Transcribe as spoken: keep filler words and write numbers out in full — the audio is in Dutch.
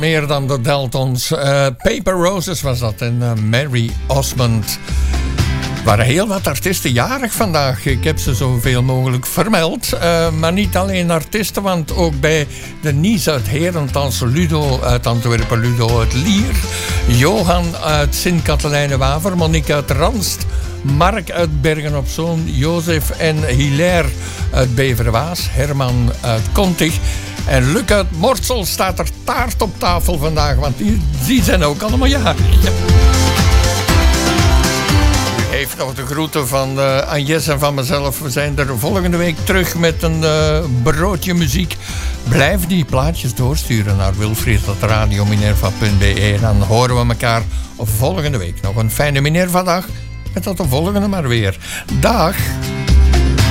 Meer dan de Deltons. Uh, Paper Roses was dat en uh, Mary Osmond. Er waren heel wat artiesten jarig vandaag. Ik heb ze zoveel mogelijk vermeld. Uh, maar niet alleen artiesten, want ook bij de Nies uit Herentals, Ludo uit Antwerpen, Ludo uit Lier, Johan uit Sint-Katelijne-Waver, Monique uit Ranst, Mark uit Bergen-op-Zoom, Jozef en Hilaire uit Beverwaas, Herman uit Kontig. En Luc uit Mortsel staat er taart op tafel vandaag, want die, die zijn ook allemaal jarig. Ja. U heeft nog de groeten van uh, Agnes en van mezelf. We zijn er volgende week terug met een uh, broodje muziek. Blijf die plaatjes doorsturen naar wilfried punt radiominerva punt be en dan horen we elkaar volgende week. Nog een fijne Minerva-dag en tot de volgende maar weer. Dag!